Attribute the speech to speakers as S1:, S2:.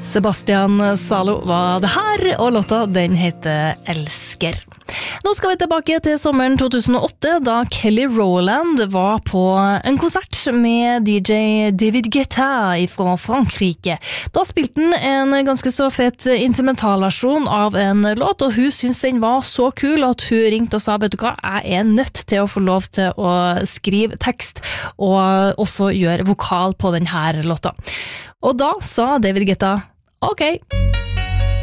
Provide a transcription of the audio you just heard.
S1: Sebastian Salo var det her, og låta den heter Elsker. Nå skal vi tilbake til sommeren 2008, da Kelly Rowland var på en konsert med DJ David Guetta fra Frankrike. Da spilte han en ganske så fet instrumentalversjon av en låt, og hun syntes den var så kul at hun ringte og sa, vet du hva, jeg er nødt til å få lov til å skrive tekst, og også gjøre vokal på denne låta. Og da sa David Guetta, ok.